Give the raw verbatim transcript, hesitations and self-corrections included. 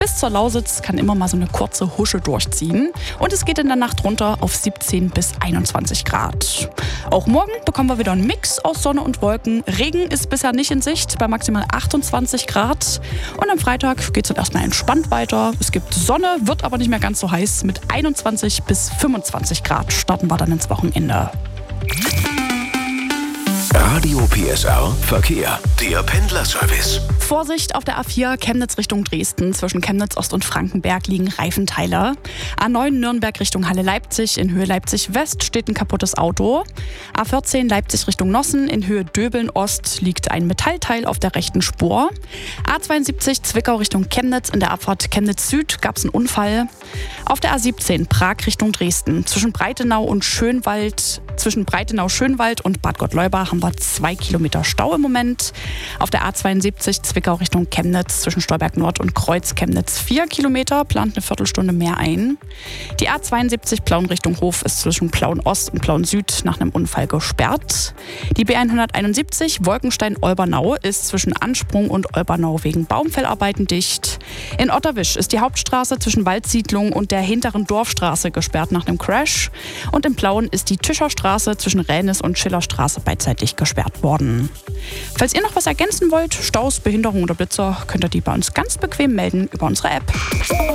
Bis zur Lausitz kann immer mal so eine kurze Husche durchziehen. Und es geht in der Nacht runter auf siebzehn bis einundzwanzig Grad. Auch morgen bekommen wir wieder einen Mix aus Sonne und Wolken. Regen ist bisher nicht in Sicht bei maximal achtundzwanzig Grad. Und am Freitag geht es dann erstmal entspannt weiter. Es gibt Sonne, wird aber nicht mehr ganz so heiß. Mit einundzwanzig bis fünfundzwanzig Grad starten wir dann ins Wochenende. Radio P S R Verkehr, der Pendlerservice. Vorsicht auf der A vier Chemnitz Richtung Dresden. Zwischen Chemnitz Ost und Frankenberg liegen Reifenteile. A neun Nürnberg Richtung Halle-Leipzig. In Höhe Leipzig-West steht ein kaputtes Auto. A vierzehn Leipzig Richtung Nossen. In Höhe Döbeln-Ost liegt ein Metallteil auf der rechten Spur. A zweiundsiebzig Zwickau Richtung Chemnitz. In der Abfahrt Chemnitz Süd gab es einen Unfall. Auf der A siebzehn Prag Richtung Dresden. Zwischen Breitenau und Schönwald, zwischen Breitenau, Schönwald und Bad Gottleuba haben wir zwei Kilometer Stau im Moment. Auf der A zweiundsiebzig Zwickau Richtung Chemnitz zwischen Stolberg Nord und Kreuz Chemnitz vier Kilometer, plant eine Viertelstunde mehr ein. Die A zweiundsiebzig Plauen Richtung Hof ist zwischen Plauen Ost und Plauen Süd nach einem Unfall gesperrt. Die B hunderteinundsiebzig Wolkenstein-Olbernau ist zwischen Ansprung und Olbernau wegen Baumfellarbeiten dicht. In Otterwisch ist die Hauptstraße zwischen Waldsiedlung und der hinteren Dorfstraße gesperrt nach einem Crash. Und in Plauen ist die Tischerstraße zwischen Rähnes und Schillerstraße beidseitig gesperrt worden. Falls ihr noch was ergänzen wollt, Staus, Behinderung oder Blitzer, könnt ihr die bei uns ganz bequem melden über unsere App.